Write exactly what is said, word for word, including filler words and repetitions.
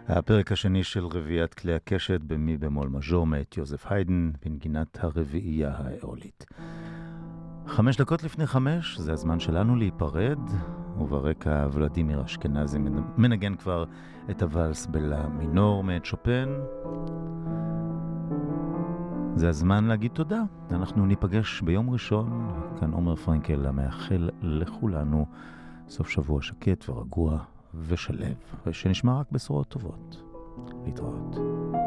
הפרק השני של רביעיית כלי הקשת במי במול מז'ור מאת יוזף היידן בנגינת הרביעייה האיאולית. חמש דקות לפני חמש, זה הזמן שלנו להיפרד, וברקע ולדימיר אשכנזי מנגן כבר את הוואלס בלה מינור מאת שופן. זה הזמן להגיד תודה. אנחנו ניפגש ביום ראשון, כאן עומר פרנקל המאחל לכולנו סוף שבוע שקט ורגוע ושלב, ושנשמע רק בשורות טובות. להתראות.